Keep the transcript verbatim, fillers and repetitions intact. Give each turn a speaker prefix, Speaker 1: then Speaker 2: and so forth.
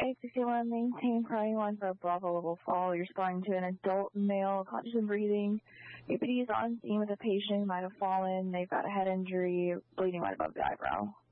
Speaker 1: eight sixty-one, maintain priority one for a Bravo level fall. You're responding to an adult male, conscious and breathing. A P D is on scene with a patient, might have fallen. They've got a head injury, bleeding right above the eyebrow.